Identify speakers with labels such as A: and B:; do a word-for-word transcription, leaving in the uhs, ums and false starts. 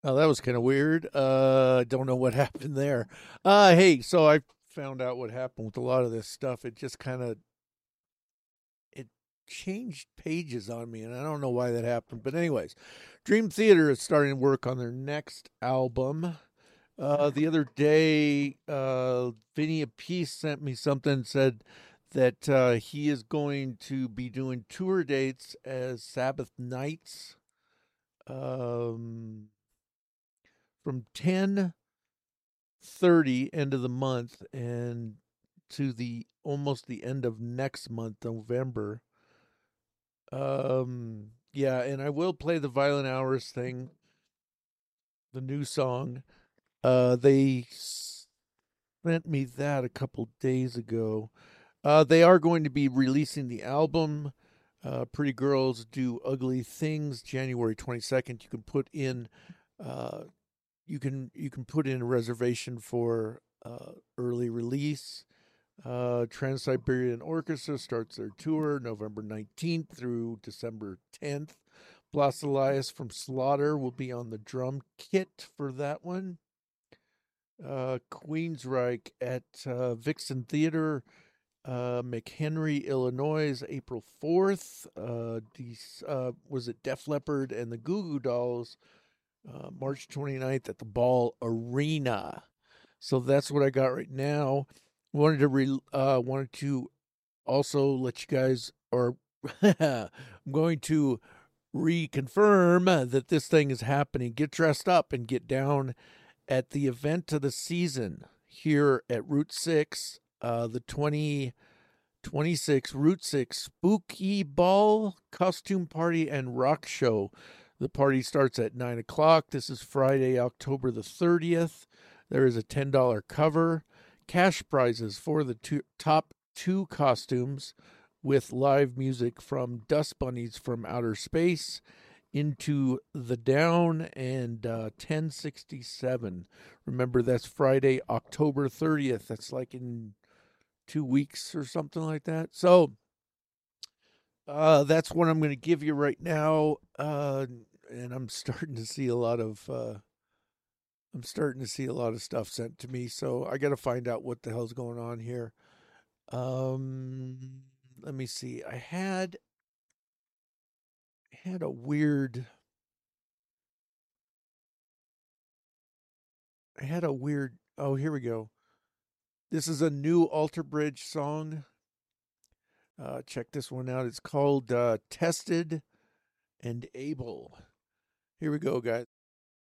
A: Oh, that was kind of weird. Uh, don't know what happened there. Uh, hey, so I found out what happened with a lot of this stuff. It just kind of it changed pages on me, and I don't know why that happened. But anyways, Dream Theater is starting to work on their next album. Uh, the other day, uh, Vinny Appice sent me something, said that uh, he is going to be doing tour dates as Sabbath Nights, um, from ten thirty end of the month and to the almost the end of next month, November. Um, yeah, and I will play the Violent Hours thing, the new song. Uh, they sent me that a couple days ago. Uh, they are going to be releasing the album. Uh, Pretty Girls Do Ugly Things, January twenty-second. You can put in, uh, you can you can put in a reservation for uh, early release. Uh, Trans Siberian Orchestra starts their tour November nineteenth through December tenth. Blas Elias from Slaughter will be on the drum kit for that one. Uh, Queensryche at uh, Vixen Theater, uh, McHenry, Illinois, April fourth. Uh, these, uh, was it Def Leppard and the Goo Goo Dolls, uh, March twenty-ninth at the Ball Arena. So that's what I got right now. Wanted to re, uh, wanted to also let you guys, or I'm going to reconfirm that this thing is happening. Get dressed up and get down at the event of the season here at Route six, uh, the twenty twenty-six Route six Spooky Ball Costume Party and Rock Show. The party starts at nine o'clock. This is Friday, October the thirtieth. There is a ten dollars cover. Cash prizes for the two, top two costumes with live music from Dust Bunnies from Outer Space, Into the Down, and uh, ten sixty-seven. Remember, that's Friday, October thirtieth. That's like in two weeks or something like that. So uh, that's what I'm going to give you right now. Uh, and I'm starting to see a lot of. Uh, I'm starting to see a lot of stuff sent to me, so I got to find out what the hell's going on here. Um, let me see. I had had a weird I had a weird oh, here we go. This is a new Alter Bridge song. Uh, check this one out. It's called uh, Tested and Able. Here we go, guys.